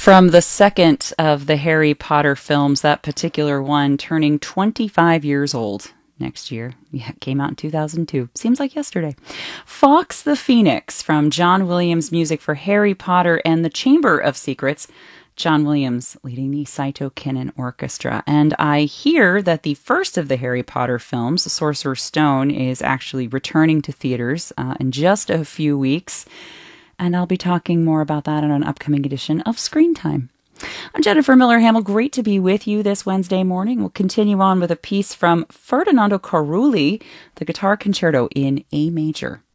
From the second of the Harry Potter films, that particular one turning 25 years old next year. Yeah, it came out in 2002. Seems like yesterday. Fox the Phoenix from John Williams' music for Harry Potter and the Chamber of Secrets. John Williams leading the Saito Kinen Orchestra. And I hear that the first of the Harry Potter films, The Sorcerer's Stone, is actually returning to theaters in just a few weeks. And I'll be talking more about that in an upcoming edition of Screen Time. I'm Jennifer Miller-Hamill. Great to be with you this Wednesday morning. We'll continue on with a piece from Ferdinando Carulli, the Guitar Concerto in A Major.